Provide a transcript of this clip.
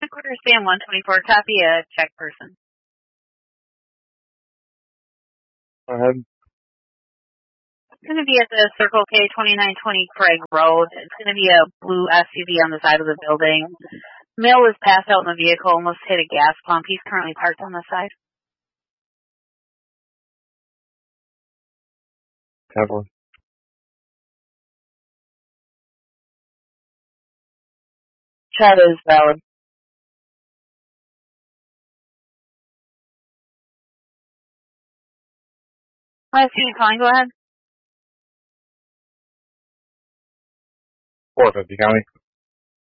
Headquarters Sam 124, copy a check person. Go ahead. It's going to be at the Circle K 2920 Craig Road. It's going to be a blue SUV on the side of the building. Male was passed out in the vehicle, almost hit a gas pump. He's currently parked on the side. Have one. Chat is valid. Last unit calling, go ahead. 450 County.